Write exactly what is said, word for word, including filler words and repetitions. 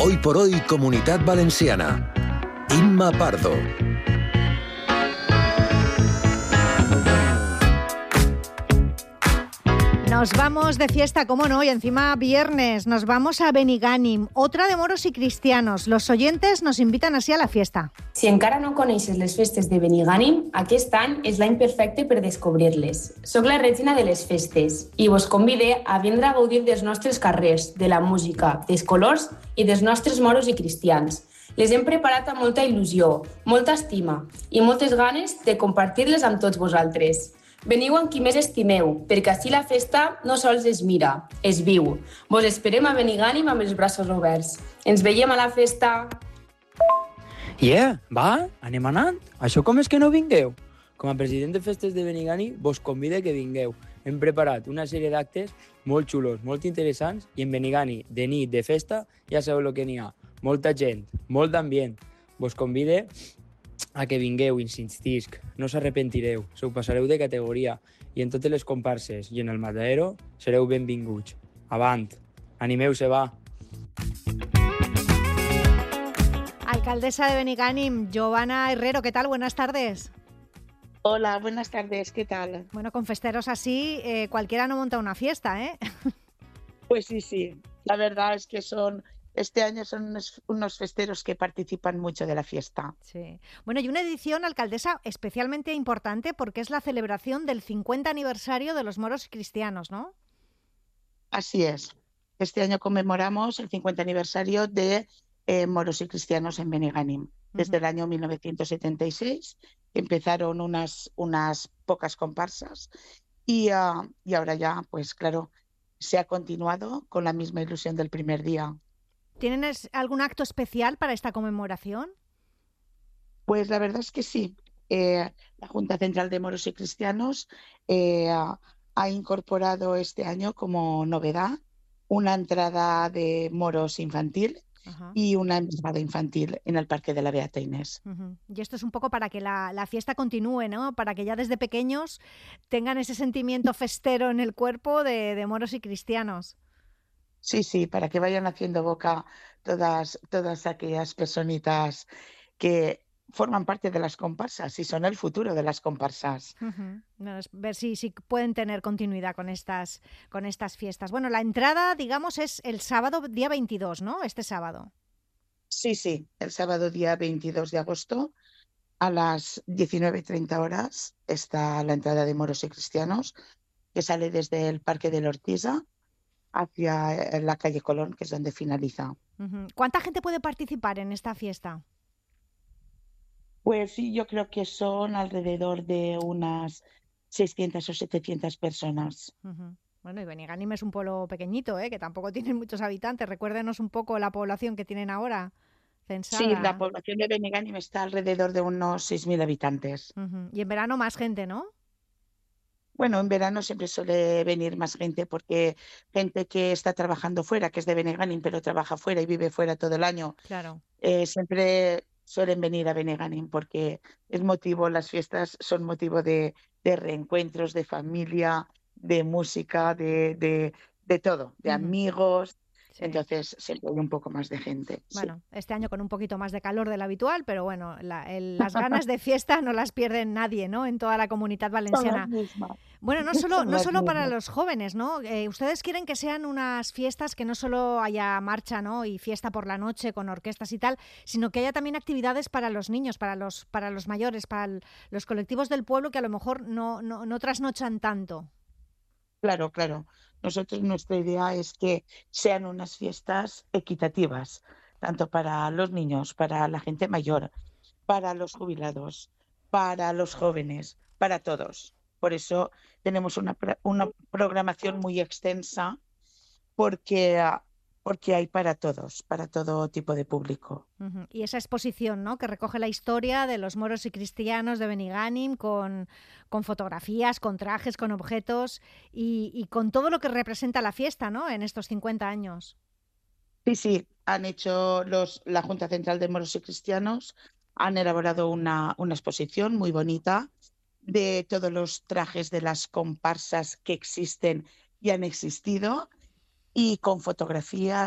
Hoy por hoy, Comunitat Valenciana. Imma Pardo. Nos vamos de fiesta, cómo no, y encima viernes, nos vamos a Benigànim, otra de moros y cristianos. Los oyentes nos invitan así a la fiesta. Si encara no coneixes les festes de Benigànim, aquest any és l'any perfecte per descobrir-les. Soc la Regina de les festes i vos convide a vindre a gaudir dels nostres carrers, de la música, dels colors i dels nostres moros i cristians. Les hem preparat amb molta il·lusió, molta estima i moltes ganes de compartir-les amb tots vosaltres. Veniu amb qui més estimeu, perquè així la festa no sols es mira, es viu. Vos esperem a Benigànim amb els braços oberts. Ens veiem a la festa! Yeah, va, anem anant. Això com és que no vingueu? Com a president de festes de Benigànim, vos convide que vingueu. Hem preparat una sèrie d'actes molt xulos, molt interessants, i en Benigànim, de nit, de festa, ja sabeu el que n'hi ha. Molta gent, molt d'ambient. Vos convide a que vingueu, insistisc, no s'arrepentireu, se ho passareu de categoria i en totes les comparses i en el matadero sereu benvinguts. Avant, animeu-se, va! Alcaldesa de Benigànim, Giovanna Herrero, ¿qué tal? Buenas tardes. Hola, buenas tardes, ¿qué tal? Bueno, con festeros así, eh, cualquiera no monta una fiesta, ¿eh? Pues sí, sí, la verdad es que son... Este año son unos, unos festeros que participan mucho de la fiesta. Sí. Bueno, y una edición, alcaldesa, especialmente importante porque es la celebración del cincuenta aniversario de los moros y cristianos, ¿no? Así es. Este año conmemoramos el cincuenta aniversario de eh, moros y cristianos en Benigànim. Desde uh-huh. el año mil novecientos setenta y seis empezaron unas, unas pocas comparsas y, uh, y ahora ya, pues claro, se ha continuado con la misma ilusión del primer día. ¿Tienen algún acto especial para esta conmemoración? Pues la verdad es que sí. Eh, la Junta Central de Moros y Cristianos eh, ha incorporado este año como novedad una entrada de moros infantil uh-huh. y una entrada infantil en el Parque de la Beata Inés. Uh-huh. Y esto es un poco para que la, la fiesta continúe, ¿no? Para que ya desde pequeños tengan ese sentimiento festero en el cuerpo de, de moros y cristianos. Sí, sí, para que vayan haciendo boca todas, todas aquellas personitas que forman parte de las comparsas y son el futuro de las comparsas. Uh-huh. No, ver si, si pueden tener continuidad con estas, con estas fiestas. Bueno, la entrada, digamos, es el sábado día veintidós, ¿no? Este sábado. Sí, sí, el sábado día veintidós de agosto a las diecinueve treinta horas está la entrada de moros y cristianos que sale desde el Parque de la Ortiza hacia la calle Colón, que es donde finaliza. Uh-huh. ¿Cuánta gente puede participar en esta fiesta? Pues sí, yo creo que son alrededor de unas seiscientas o setecientas personas. Uh-huh. Bueno, y Benigànim es un pueblo pequeñito, ¿eh? Que tampoco tiene muchos habitantes. Recuérdenos un poco la población que tienen ahora censada. Sí, la población de Benigànim está alrededor de unos seis mil habitantes. Uh-huh. Y en verano más gente, ¿no? Bueno, en verano siempre suele venir más gente porque gente que está trabajando fuera, que es de Benigànim, pero trabaja fuera y vive fuera todo el año, claro. eh, siempre suelen venir a Benigànim porque es motivo, las fiestas son motivo de, de reencuentros, de familia, de música, de, de, de todo, de uh-huh. amigos. Sí. Entonces siempre hay un poco más de gente. Bueno, sí. Este año con un poquito más de calor del habitual, pero bueno, la, el, las ganas de fiesta no las pierde nadie, ¿no? En toda la Comunitat Valenciana. Bueno, no solo, no solo para los jóvenes, ¿no? Eh, ustedes quieren que sean unas fiestas que no solo haya marcha, ¿no? Y fiesta por la noche con orquestas y tal, sino que haya también actividades para los niños, para los, para los mayores, para el, los colectivos del pueblo que a lo mejor no, no, no trasnochan tanto. Claro, claro. Nosotros, nuestra idea es que sean unas fiestas equitativas, tanto para los niños, para la gente mayor, para los jubilados, para los jóvenes, para todos. Por eso tenemos una, una programación muy extensa porque, porque hay para todos, para todo tipo de público. Uh-huh. Y esa exposición, ¿no? Que recoge la historia de los moros y cristianos de Benigànim con, con fotografías, con trajes, con objetos y, y con todo lo que representa la fiesta, ¿no? En estos cincuenta años. Sí, sí, han hecho los, la Junta Central de Moros y Cristianos, han elaborado una, una exposición muy bonita de todos los trajes de las comparsas que existen y han existido y con fotografías